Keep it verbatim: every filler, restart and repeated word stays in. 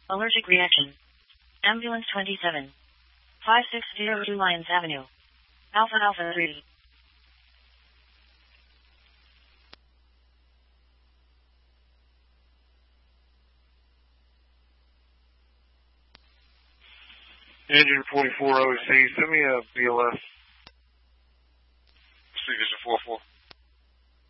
Allergic reaction. Ambulance twenty-seven. five six zero two Lyons Avenue. Alpha Alpha three. Engine forty-four O C, send me a B L S. C Vision four four.